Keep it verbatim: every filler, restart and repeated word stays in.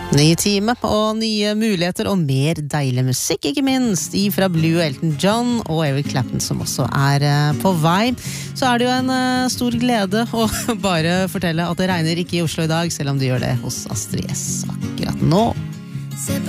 Ny time og nye muligheter og mer deilig musikk, ikke minst, i fra Blue, Elton John og Eric Clapton som også er på vei. Så er det jo en stor glede å bare fortelle at det regner ikke i Oslo i dag, selv om det gjør det hos Astrid S akkurat nå.